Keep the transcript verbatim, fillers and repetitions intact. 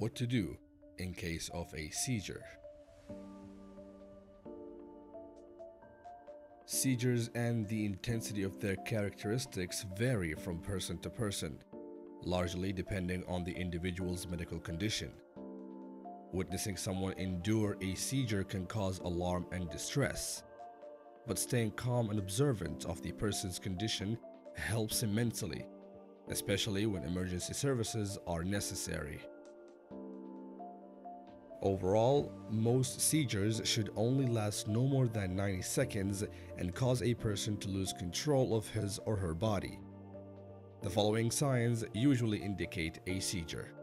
What to do in case of a seizure. Seizures and the intensity of their characteristics vary from person to person, largely depending on the individual's medical condition. Witnessing someone endure a seizure can cause alarm and distress, but staying calm and observant of the person's condition helps immensely, especially when emergency services are necessary. Overall, most seizures should only last no more than ninety seconds and cause a person to lose control of his or her body. The following signs usually indicate a seizure.